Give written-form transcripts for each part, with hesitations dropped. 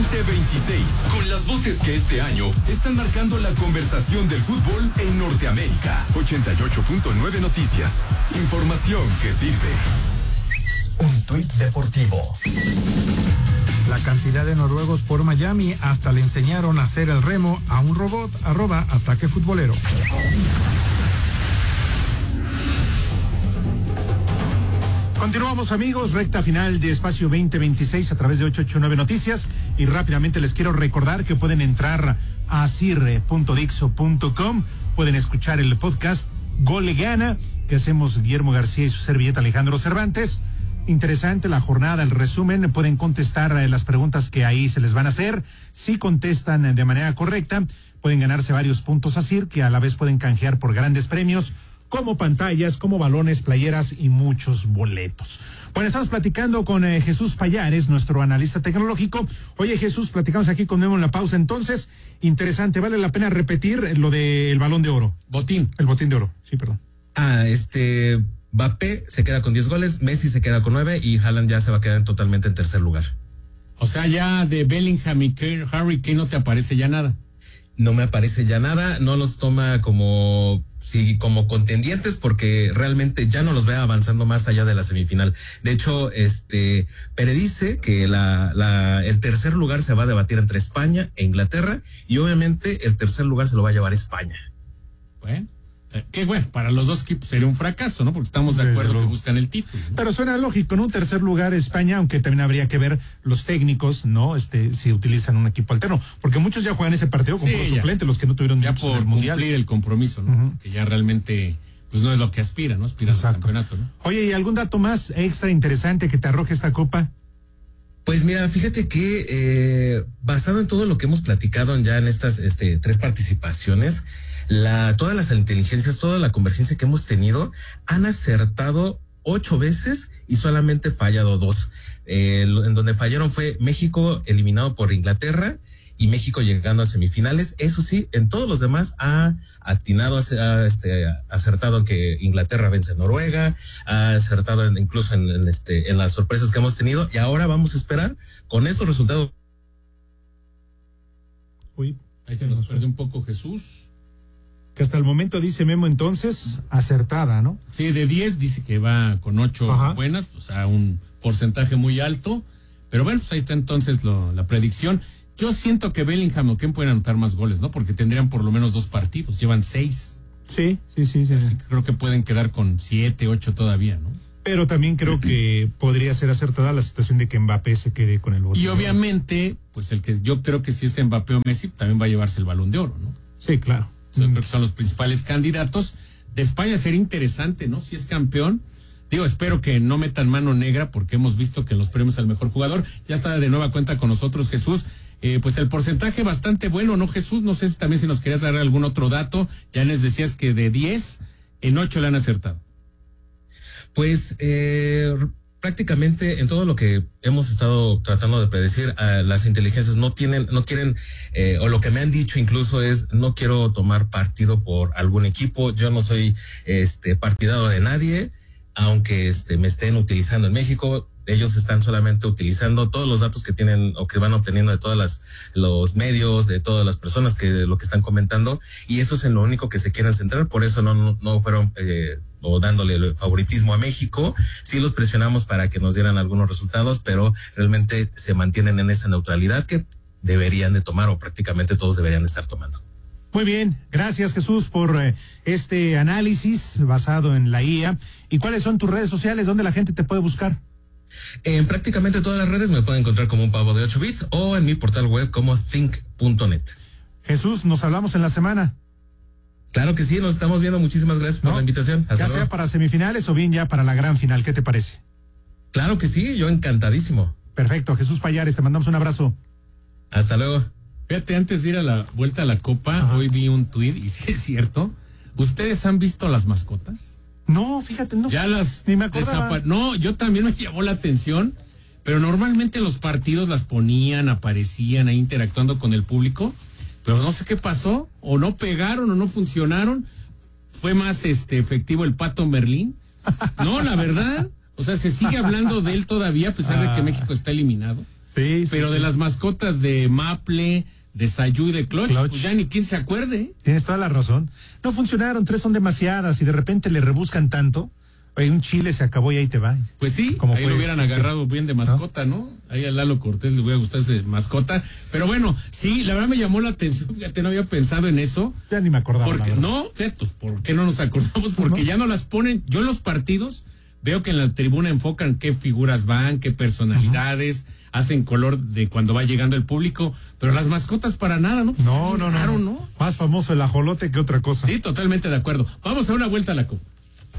2026, con las voces que este año están marcando la conversación del fútbol en Norteamérica. 88.9 Noticias. Información que sirve. Un tuit deportivo. La cantidad de noruegos por Miami hasta le enseñaron a hacer el remo a un robot. @ataque futbolero. Continuamos, amigos, recta final de Espacio 2026 a través de 889 Noticias, y rápidamente les quiero recordar que pueden entrar a cirre.dixo.com, pueden escuchar el podcast Gol le Gana, que hacemos Guillermo García y su servilleta Alejandro Cervantes. Interesante la jornada, el resumen, pueden contestar las preguntas que ahí se les van a hacer. Si contestan de manera correcta, pueden ganarse varios puntos a CIR, que a la vez pueden canjear por grandes premios, como pantallas, como balones, playeras y muchos boletos. Bueno, estamos platicando con Jesús Payares, nuestro analista tecnológico. Oye, Jesús, platicamos aquí con Memo en la pausa. Entonces, interesante, vale la pena repetir lo del Balón de Oro. El botín de oro, sí, perdón. Mbappé se queda con 10 goles, Messi se queda con 9 y Haaland ya se va a quedar totalmente en tercer lugar. O sea, ya de Bellingham y Harry Kane no te aparece ya nada. No me aparece ya nada, no los toma como contendientes, porque realmente ya no los ve avanzando más allá de la semifinal. De hecho, predice que el tercer lugar se va a debatir entre España e Inglaterra, y obviamente el tercer lugar se lo va a llevar España. Bueno, que bueno, para los dos equipos sería un fracaso, ¿no? Porque estamos de acuerdo que buscan el título, ¿no? Pero suena lógico, ¿no? Un tercer lugar España, aunque también habría que ver los técnicos, ¿no? Si utilizan un equipo alterno, porque muchos ya juegan ese partido con puro suplente, los que no tuvieron ya por mundial. Cumplir el compromiso, ¿no? Que ya realmente pues no es lo que aspira, ¿no? Aspira al campeonato, ¿no? Oye, ¿y algún dato más extra interesante que te arroje esta copa? Pues mira, fíjate que basado en todo lo que hemos platicado ya en estas 3 participaciones, todas las inteligencias, toda la convergencia que hemos tenido, han acertado 8 veces y solamente fallado 2. En donde fallaron fue México eliminado por Inglaterra y México llegando a semifinales. Eso sí, en todos los demás ha atinado, acertado en que Inglaterra vence a Noruega, ha acertado incluso en las sorpresas que hemos tenido, y ahora vamos a esperar con estos resultados. Uy, ahí se nos perdió un poco Jesús. Que hasta el momento, dice Memo, entonces, acertada, ¿no? Sí, de 10 dice que va con 8 buenas, o sea, un porcentaje muy alto. Pero bueno, pues ahí está entonces la predicción. Yo siento que Bellingham o Kane pueden anotar más goles, ¿no? Porque tendrían por lo menos 2 partidos, llevan 6. Sí. Así que creo que pueden quedar con 7, 8 todavía, ¿no? Pero también creo que podría ser acertada la situación de que Mbappé se quede con el botín. Y obviamente, pues yo creo que si es Mbappé o Messi, también va a llevarse el Balón de Oro, ¿no? Sí, claro. Yo creo que son los principales candidatos. De España sería interesante, ¿no? Si es campeón. Digo, espero que no metan mano negra, porque hemos visto que en los premios al mejor jugador ya está de nueva cuenta con nosotros Jesús. Pues el porcentaje bastante bueno, ¿no, Jesús? No sé si también si nos querías dar algún otro dato. Ya les decías que de 10, en 8 le han acertado. Pues prácticamente en todo lo que hemos estado tratando de predecir, las inteligencias no quieren, o lo que me han dicho incluso es, no quiero tomar partido por algún equipo. Yo no soy partidario de nadie, aunque me estén utilizando en México. Ellos están solamente utilizando todos los datos que tienen o que van obteniendo de todas los medios, de todas las personas lo que están comentando, y eso es en lo único que se quieren centrar. Por eso no fueron o dándole el favoritismo a México. Sí los presionamos para que nos dieran algunos resultados, pero realmente se mantienen en esa neutralidad que deberían de tomar, o prácticamente todos deberían de estar tomando. Muy bien, gracias Jesús por este análisis basado en la IA. ¿Y cuáles son tus redes sociales? ¿Dónde la gente te puede buscar? En prácticamente todas las redes me pueden encontrar como un pavo de 8 bits o en mi portal web como think.net. Jesús, nos hablamos en la semana. Claro que sí, nos estamos viendo. Muchísimas gracias por la invitación. Ya sea para semifinales o bien ya para la gran final, ¿qué te parece? Claro que sí, yo encantadísimo. Perfecto, Jesús Payares, te mandamos un abrazo. Hasta luego. Fíjate, antes de ir a la vuelta a la Copa, hoy vi un tuit, y sí es cierto. ¿Ustedes han visto las mascotas? No, fíjate, no. Ya ni me acordaba. No, yo también me llamó la atención, pero normalmente los partidos las ponían, aparecían ahí interactuando con el público, pero no sé qué pasó, o no pegaron o no funcionaron. Fue más efectivo el Pato Merlín. No, la verdad, o sea, se sigue hablando de él todavía a pesar de que México está eliminado. Sí, pero de las mascotas de Maple, de Sayú y de Clutch, pues ya ni quien se acuerde. Tienes toda la razón. No funcionaron, 3 son demasiadas y de repente le rebuscan tanto. Oye, un chile se acabó y ahí te va. Pues sí, ahí lo hubieran agarrado bien de mascota, ¿no? Ahí a Lalo Cortés le hubiera gustado ese mascota. Pero bueno, sí, la verdad me llamó la atención, fíjate, no había pensado en eso. Ya ni me acordaba. Porque, no, fíjate, ¿por qué no nos acordamos? Porque ya no las ponen. Yo en los partidos veo que en la tribuna enfocan qué figuras van, qué personalidades, hacen color de cuando va llegando el público, pero las mascotas para nada, ¿no? Pues no. Más famoso el ajolote que otra cosa. Sí, totalmente de acuerdo. Vamos a una vuelta a la Copa.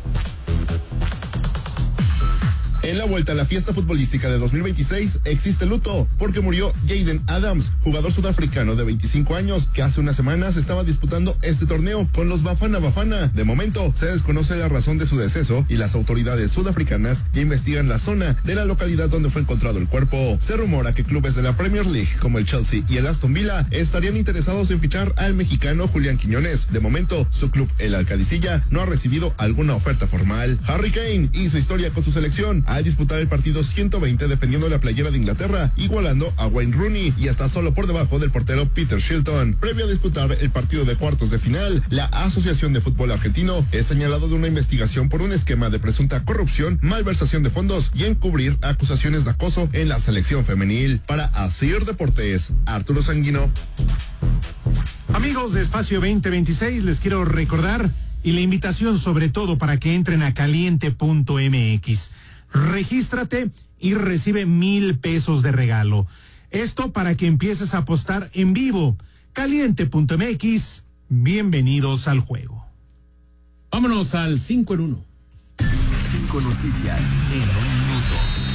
En la vuelta a la fiesta futbolística de 2026 existe luto porque murió Jayden Adams, jugador sudafricano de 25 años que hace unas semanas estaba disputando este torneo con los Bafana Bafana. De momento se desconoce la razón de su deceso y las autoridades sudafricanas ya investigan la zona de la localidad donde fue encontrado el cuerpo. Se rumora que clubes de la Premier League como el Chelsea y el Aston Villa estarían interesados en fichar al mexicano Julián Quiñones. De momento su club, el Alcadicilla, no ha recibido alguna oferta formal. Harry Kane hizo historia con su selección al disputar el partido 120 defendiendo la playera de Inglaterra, igualando a Wayne Rooney y está solo por debajo del portero Peter Shilton. Previo a disputar el partido de cuartos de final, la Asociación de Fútbol Argentino es señalado de una investigación por un esquema de presunta corrupción, malversación de fondos y encubrir acusaciones de acoso en la selección femenil. Para Asir Deportes, Arturo Sanguino. Amigos de Espacio 2026, les quiero recordar y la invitación sobre todo para que entren a caliente.mx. Regístrate y recibe 1,000 pesos de regalo. Esto para que empieces a apostar en vivo. Caliente.mx, bienvenidos al juego. Vámonos al 5 en 1. 5 noticias en 1 minuto.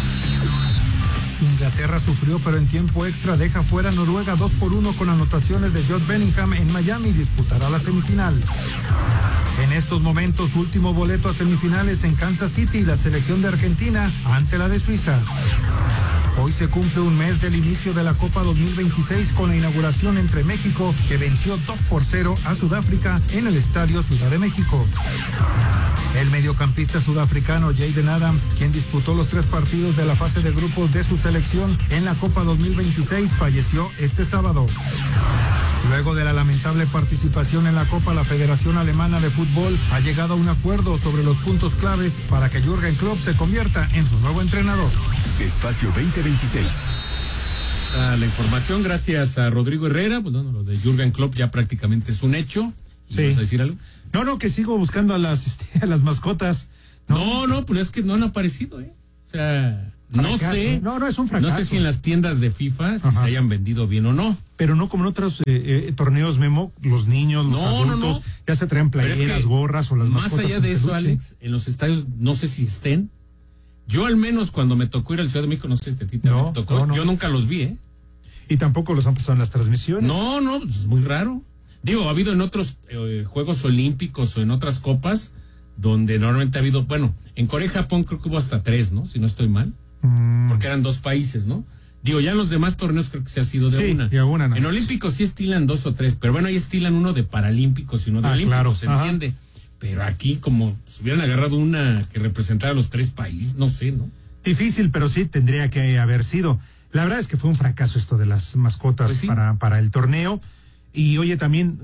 Inglaterra sufrió, pero en tiempo extra deja fuera a Noruega 2-1 con anotaciones de Jude Bellingham en Miami y disputará la semifinal. En estos momentos, último boleto a semifinales en Kansas City y la selección de Argentina ante la de Suiza. Hoy se cumple un mes del inicio de la Copa 2026 con la inauguración entre México, que venció 2-0 a Sudáfrica en el Estadio Ciudad de México. El mediocampista sudafricano Jayden Adams, quien disputó los 3 partidos de la fase de grupos de su selección en la Copa 2026, falleció este sábado. Luego de la lamentable participación en la Copa, la Federación Alemana de Fútbol ha llegado a un acuerdo sobre los puntos claves para que Jürgen Klopp se convierta en su nuevo entrenador. Espacio 2026. La información, gracias a Rodrigo Herrera. Pues no, lo de Jürgen Klopp ya prácticamente es un hecho. Sí. ¿Vas a decir algo? No, que sigo buscando a las mascotas. No, pero es que no han aparecido, ¿eh? O sea, no sé. No, es un fracaso. No sé si en las tiendas de FIFA se hayan vendido bien o no. Pero no como en otros torneos, Memo, los niños, los adultos, ya se traen playeras, gorras o las mascotas. Más allá de eso, Alex, en los estadios no sé si estén. Yo al menos cuando me tocó ir al Ciudad de México, no sé si a ti te tocó, yo nunca los vi, ¿eh? Y tampoco los han pasado en las transmisiones. No, es muy raro. Digo, ha habido en otros Juegos Olímpicos o en otras copas donde normalmente ha habido, bueno, en Corea y Japón creo que hubo hasta 3, ¿no? Si no estoy mal, porque eran 2 países, ¿no? Digo, ya en los demás torneos creo que se ha sido de una. De una, no. En Olímpicos sí estilan 2 o 3, pero bueno, ahí estilan uno de Paralímpicos y uno de Olímpicos, claro. ¿se entiende? Pero aquí como si hubieran agarrado una que representara a los 3 países, no sé, ¿no? Difícil, pero sí tendría que haber sido. La verdad es que fue un fracaso esto de las mascotas pues sí. para el torneo. Y oye, también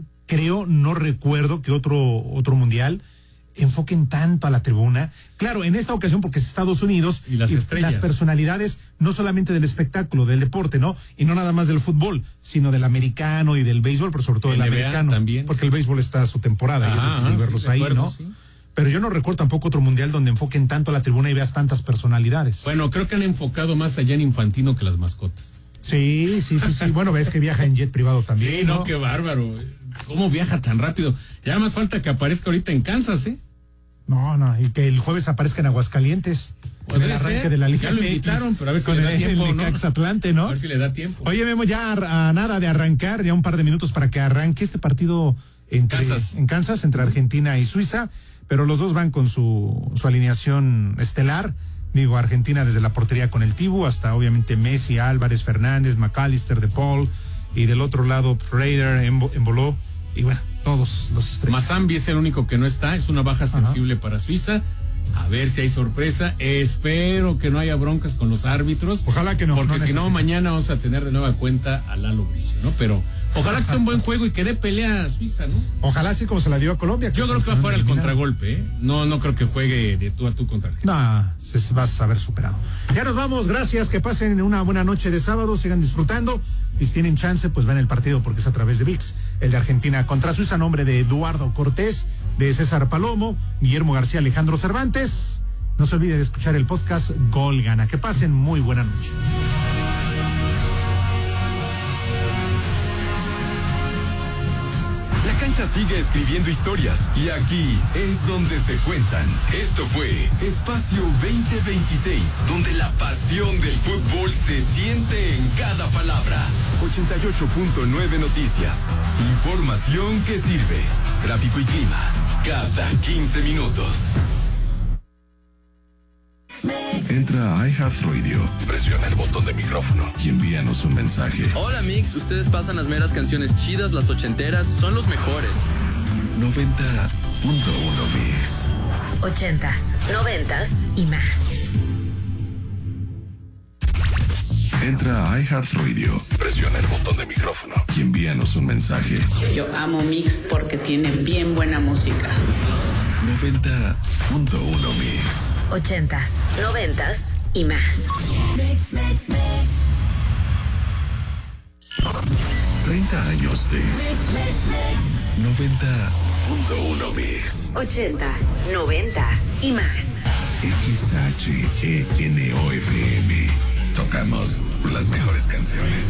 no recuerdo que otro mundial enfoquen tanto a la tribuna. Claro, en esta ocasión porque es Estados Unidos y las estrellas. Las personalidades, no solamente del espectáculo, del deporte, ¿no? Y no nada más del fútbol, sino del americano y del béisbol, pero sobre todo del americano. También. Porque el béisbol está a su temporada y es difícil verlos ahí, ¿no? Sí. Pero yo no recuerdo tampoco otro mundial donde enfoquen tanto a la tribuna y veas tantas personalidades. Bueno, creo que han enfocado más allá en Infantino que las mascotas. Sí. Bueno, ves que viaja en jet privado también. Sí, no, qué bárbaro. ¿Cómo viaja tan rápido? Ya más falta que aparezca ahorita en Kansas, ¿eh? No, y que el jueves aparezca en Aguascalientes. En el arranque de la Liga. Ya lo invitaron, pero a ver si con le da tiempo, el ¿no? Atlante, ¿no? A ver si le da tiempo. Oye, Memo, ya a nada de arrancar, ya un par de minutos para que arranque este partido en Kansas, entre Argentina y Suiza, pero los dos van con su alineación estelar. Digo, Argentina desde la portería con el Tibu hasta obviamente Messi, Álvarez, Fernández, McAllister, De Paul, y del otro lado Raider, Emboló, y bueno, todos los estrellas. Mazambi es el único que no está, es una baja sensible para Suiza. A ver si hay sorpresa. Espero que no haya broncas con los árbitros. Ojalá que no. Porque si no, mañana vamos a tener de nueva cuenta a Lalo Bricio, ¿no? Pero ojalá que sea un buen juego y que dé pelea a Suiza, ¿no? Ojalá así como se la dio a Colombia. Yo creo que va a jugar el contragolpe, ¿eh? No creo que juegue de tú a tú contra Argentina. No, se vas a ver superado. Ya nos vamos, gracias, que pasen una buena noche de sábado, sigan disfrutando. Y si tienen chance, pues ven el partido porque es a través de ViX, el de Argentina contra Suiza, nombre de Eduardo Cortés, de César Palomo, Guillermo García, Alejandro Cervantes. No se olvide de escuchar el podcast Gol Gana. Que pasen muy buena noche. La cancha sigue escribiendo historias y aquí es donde se cuentan. Esto fue Espacio 2026, donde la pasión del fútbol se siente en cada palabra. 88.9 Noticias. Información que sirve. Tráfico y clima cada 15 minutos. Entra a iHeartRadio, presiona el botón de micrófono y envíanos un mensaje. Hola Mix, ustedes pasan las meras canciones chidas, las ochenteras, son los mejores. 90.1 Mix. 80s, 90s y más. Entra a iHeartRadio, presiona el botón de micrófono y envíanos un mensaje. Yo amo Mix porque tiene bien buena música. 90.1 Mix. 80s, 90s y más. 30 años de 90.1 Mix. 80s, 90s y más. XHENOFM. Tocamos las mejores canciones.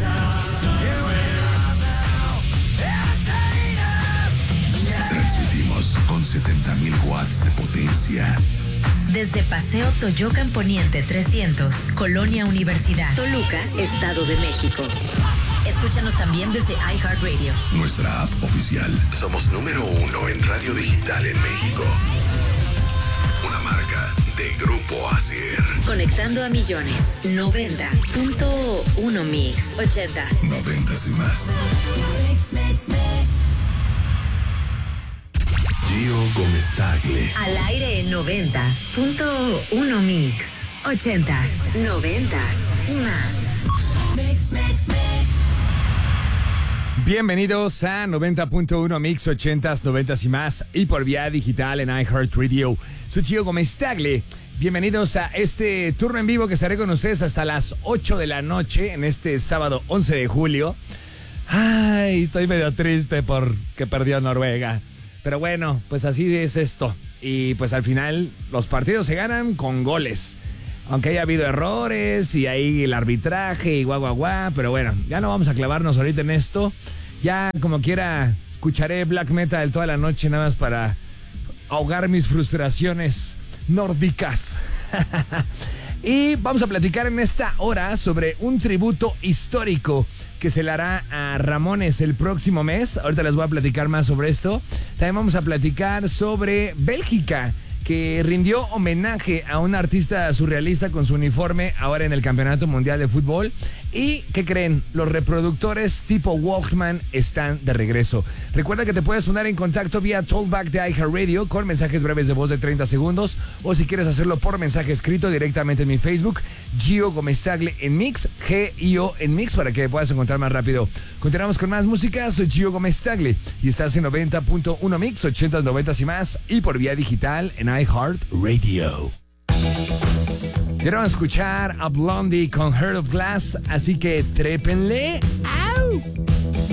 Transmitimos con 70,000 watts de potencia. Desde Paseo Toyocan Poniente 300, Colonia Universidad, Toluca, Estado de México. Escúchanos también desde iHeartRadio. Nuestra app oficial. Somos número 1 en radio digital en México. Una marca de Grupo Asier. Conectando a millones. 90.1 Mix. 80s. 90s y más. Gio Gómez Tagle. Al aire en 90.1 Mix. 80s, 90s y más. Bienvenidos a 90.1 Mix, 80s, 90s y más, y por vía digital en iHeartRadio. Soy Gio Gómez Tagle. Bienvenidos a este turno en vivo que estaré con ustedes hasta las 8 de la noche en este sábado 11 de julio. Ay, estoy medio triste porque perdió Noruega. Pero bueno, pues así es esto. Y pues al final los partidos se ganan con goles. Aunque haya habido errores y ahí el arbitraje y guau, pero bueno, ya no vamos a clavarnos ahorita en esto. Ya como quiera escucharé black metal toda la noche nada más para ahogar mis frustraciones nórdicas. Y vamos a platicar en esta hora sobre un tributo histórico que se le hará a Ramones el próximo mes. Ahorita les voy a platicar más sobre esto. También vamos a platicar sobre Bélgica, que rindió homenaje a un artista surrealista con su uniforme ahora en el Campeonato Mundial de Fútbol. ¿Y qué creen? Los reproductores tipo Walkman están de regreso. Recuerda que te puedes poner en contacto vía Talkback de iHeartRadio con mensajes breves de voz de 30 segundos o si quieres hacerlo por mensaje escrito directamente en mi Facebook, Gio Gómez Tagle en Mix, G-I-O en Mix, para que puedas encontrar más rápido. Continuamos con más música. Soy Gio Gómez Tagle y estás en 90.1 Mix, 80s, 90s y más, y por vía digital en iHeartRadio. Ya vamos a escuchar a Blondie con Heart of Glass, así que trépenle.